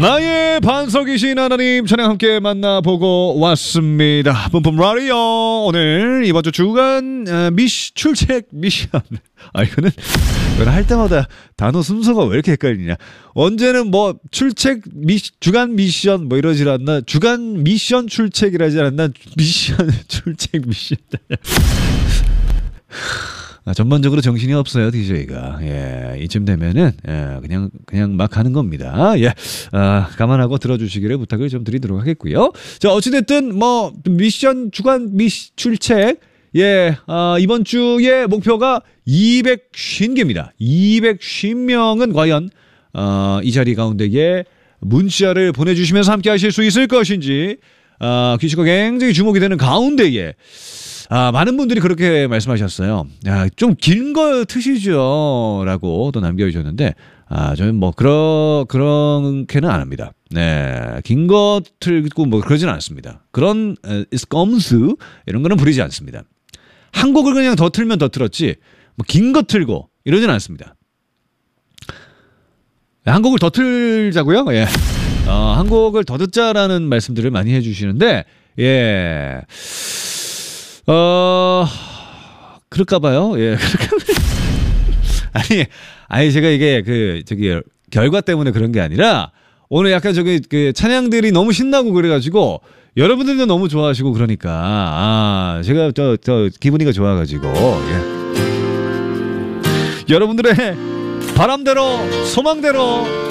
나의 반석이신 하나님 찬양 함께 만나보고 왔습니다. 뿜뿜 라디오. 오늘 이번 주 주간 출첵 미션. 이거는 할 때마다 단어 순서가 왜 이렇게 헷갈리냐. 언제는 뭐 주간 미션 뭐 이러질 않나. 주간 미션 출첵이라지 않나. 미션 출첵 미션. 전반적으로 정신이 없어요, DJ가. 예, 이쯤 되면은, 그냥 막 하는 겁니다. 예, 감안하고 들어주시기를 부탁을 좀 드리도록 하겠고요. 자, 어찌됐든, 주간 출첵. 예, 이번 주의 목표가 250개입니다. 250명은 과연, 이 자리 가운데에 문자를 보내주시면서 함께 하실 수 있을 것인지, 귀시가 굉장히 주목이 되는 가운데에, 많은 분들이 그렇게 말씀하셨어요. 좀 긴 거 트시죠? 라고 또 남겨주셨는데, 저는 그렇게는 안 합니다. 네. 긴 거 틀고 그러진 않습니다. 그런, 껌수, 이런 거는 부리지 않습니다. 한 곡을 그냥 더 틀면 더 틀었지, 긴 거 틀고, 이러진 않습니다. 한 곡을 더 틀자고요? 예. 한 곡을 더 듣자라는 말씀들을 많이 해주시는데, 예. 그럴까봐요. 예. 아니, 제가 이게 결과 때문에 그런 게 아니라, 오늘 약간 찬양들이 너무 신나고 그래가지고, 여러분들도 너무 좋아하시고 그러니까, 제가 기분이가 좋아가지고, 예. 여러분들의 바람대로, 소망대로,